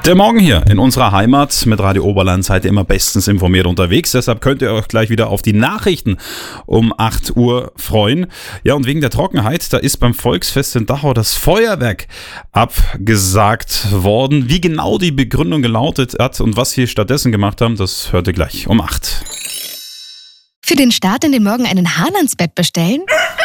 Der Morgen hier in unserer Heimat mit Radio Oberland seid ihr immer bestens informiert unterwegs. Deshalb könnt ihr euch gleich wieder auf die Nachrichten um 8 Uhr freuen. Ja, und wegen der Trockenheit, da ist beim Volksfest in Dachau das Feuerwerk abgesagt worden. Wie genau die Begründung gelautet hat und was sie stattdessen gemacht haben, das hört ihr gleich um 8. Für den Start in den Morgen einen Hahn ans Bett bestellen?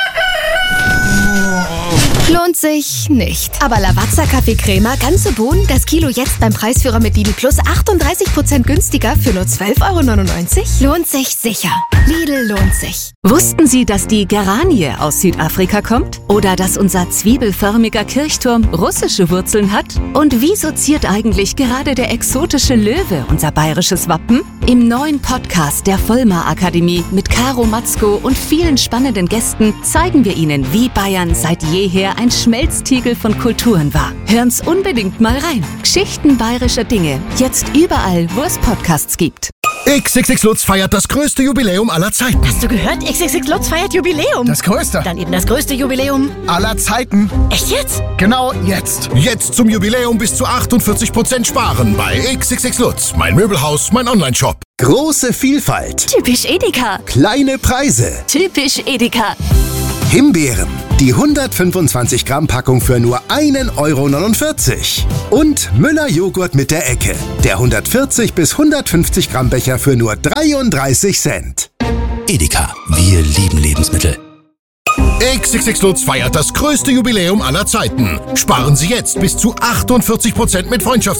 Lohnt sich nicht. Aber Lavazza Kaffee-Crema, ganze Bohnen, das Kilo jetzt beim Preisführer mit Lidl Plus 38% günstiger für nur 12,99 €? Lohnt sich sicher. Lidl lohnt sich. Wussten Sie, dass die Geranie aus Südafrika kommt? Oder dass unser zwiebelförmiger Kirchturm russische Wurzeln hat? Und wieso ziert eigentlich gerade der exotische Löwe unser bayerisches Wappen? Im neuen Podcast der Vollmar Akademie mit Caro Matzko und vielen spannenden Gästen zeigen wir Ihnen, wie Bayern seit jeher ein Schmelztiegel von Kulturen war. Hören's unbedingt mal rein. Geschichten bayerischer Dinge. Jetzt überall, wo es Podcasts gibt. XXX Lutz feiert das größte Jubiläum aller Zeiten. Hast du gehört? XXX Lutz feiert Jubiläum. Das größte. Dann eben das größte Jubiläum aller Zeiten. Echt jetzt? Genau jetzt. Jetzt zum Jubiläum bis zu 48% sparen bei XXX Lutz. Mein Möbelhaus, mein Onlineshop. Große Vielfalt. Typisch Edeka. Kleine Preise. Typisch Edeka. Himbeeren. Die 125 Gramm Packung für nur 1,49 €. Und Müller Joghurt mit der Ecke. Der 140 bis 150 Gramm Becher für nur 33 Cent. Edeka, wir lieben Lebensmittel. XXX Lutz feiert das größte Jubiläum aller Zeiten. Sparen Sie jetzt bis zu 48% mit Freundschaftsrabatt.